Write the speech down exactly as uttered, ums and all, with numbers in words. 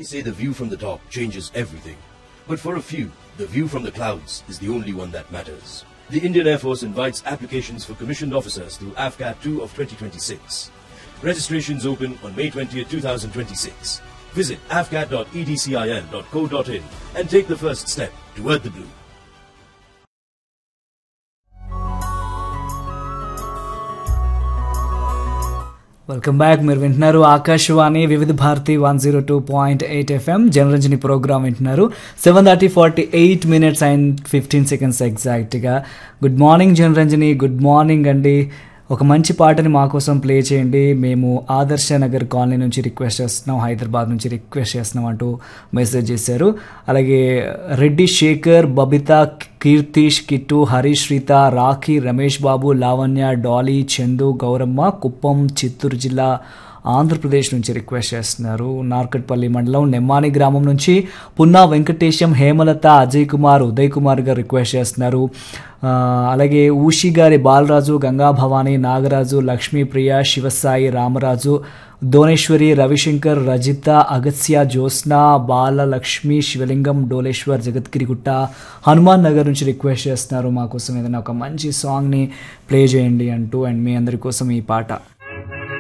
They say the view from the top changes everything. But for a few, the view from the clouds is the only one that matters. The Indian Air Force invites applications for commissioned officers through A F C A T two of twenty twenty-six. Registrations open on May twentieth, twenty twenty-six. Visit a f c a t dot e d c i l dot co dot in and take the first step toward the blue. Welcome back. మీరు వింటున్నారు ఆకాశవాణి వివిధ Bharati one zero two point eight FM Janaranjani programme వింటున్నారు. Seven thirty forty eight minutes and fifteen seconds ఎగ్జాక్ట్గా. Good morning Janaranjani, good morning అండి. ఒక మంచి పాటని మా కోసం ప్లే చేయండి, మేము ఆదర్శ నగర్ కాలనీ నుంచి రిక్వెస్ట్ చేస్తున్నాం, హైదరాబాద్ నుంచి రిక్వెస్ట్ చేస్తున్నాం అంటూ మెసేజ్ చేశారు. అలాగే రెడ్డి శేఖర్, బబిత, కీర్తిష్, కిట్టు, హరీష్, శ్రీత, రాఖీ, రమేష్ బాబు, లావణ్య, డాలీ, చందు, గౌరమ్మ, కుప్పం, చిత్తూరు జిల్లా, ఆంధ్రప్రదేశ్ నుంచి రిక్వెస్ట్ చేస్తున్నారు. నార్కట్పల్లి మండలం నెమ్మాని గ్రామం నుంచి పున్నా వెంకటేశం, హేమలత, అజయ్ కుమార్, ఉదయ్ కుమార్ గారు రిక్వెస్ట్ చేస్తున్నారు. అలాగే ఊషి గారి బాలరాజు, గంగా భవానీ, నాగరాజు, లక్ష్మీప్రియ, శివసాయి, రామరాజు, దోనేశ్వరి, రవిశంకర్, రజిత, అగత్య, జ్యోత్స్న, బాలలక్ష్మి, శివలింగం, డోలేశ్వర్, జగద్గిరిగుట్ట, హనుమాన్ నగర్ నుంచి రిక్వెస్ట్ చేస్తున్నారు మా కోసం ఏదైనా ఒక మంచి సాంగ్ని ప్లే చేయండి అంటూ. అండ్ మీ అందరి కోసం ఈ పాట.